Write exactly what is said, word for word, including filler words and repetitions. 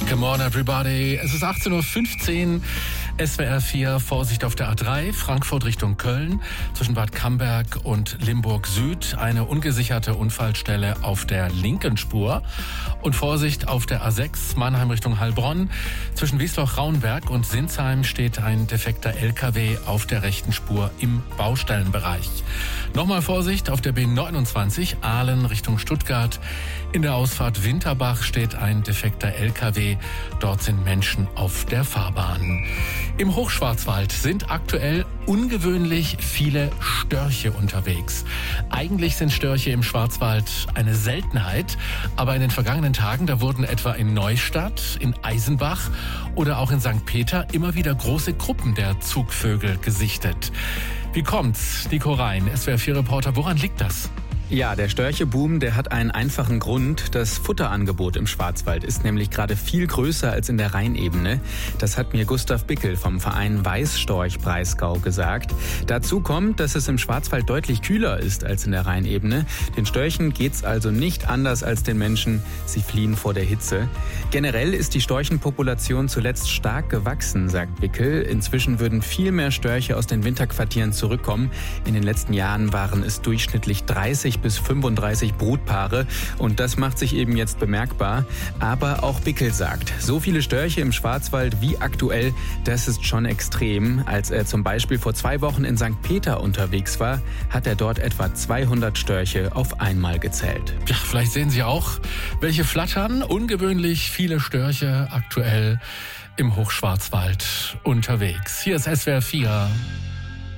Good morning, everybody. Es ist achtzehn Uhr fünfzehn, S W R vier, Vorsicht auf der A drei, Frankfurt Richtung Köln, zwischen Bad Camberg und Limburg Süd, eine ungesicherte Unfallstelle auf der linken Spur. Und Vorsicht auf der A sechs, Mannheim Richtung Heilbronn, zwischen Wiesloch-Raunberg und Sinsheim steht ein defekter L K W auf der rechten Spur im Baustellenbereich. Nochmal Vorsicht auf der B neunundzwanzig, Aalen Richtung Stuttgart. In der Ausfahrt Winterbach steht ein defekter L K W. Dort sind Menschen auf der Fahrbahn. Im Hochschwarzwald sind aktuell ungewöhnlich viele Störche unterwegs. Eigentlich sind Störche im Schwarzwald eine Seltenheit, aber in den vergangenen Tagen, da wurden etwa in Neustadt, in Eisenbach oder auch in Sankt Peter immer wieder große Gruppen der Zugvögel gesichtet. Wie kommt's, Nico Rhein, S W R vier Reporter, woran liegt das? Ja, der Störcheboom, der hat einen einfachen Grund. Das Futterangebot im Schwarzwald ist nämlich gerade viel größer als in der Rheinebene. Das hat mir Gustav Bickel vom Verein Weißstorch-Breisgau gesagt. Dazu kommt, dass es im Schwarzwald deutlich kühler ist als in der Rheinebene. Den Störchen geht's also nicht anders als den Menschen. Sie fliehen vor der Hitze. Generell ist die Storchenpopulation zuletzt stark gewachsen, sagt Bickel. Inzwischen würden viel mehr Störche aus den Winterquartieren zurückkommen. In den letzten Jahren waren es durchschnittlich dreißig bis fünfunddreißig Brutpaare und das macht sich eben jetzt bemerkbar. Aber auch Bickel sagt, so viele Störche im Schwarzwald wie aktuell, das ist schon extrem. Als er zum Beispiel vor zwei Wochen in Sankt Peter unterwegs war, hat er dort etwa zweihundert Störche auf einmal gezählt. Ja, vielleicht sehen Sie auch, welche flattern. Ungewöhnlich viele Störche aktuell im Hochschwarzwald unterwegs. Hier ist S W R vier.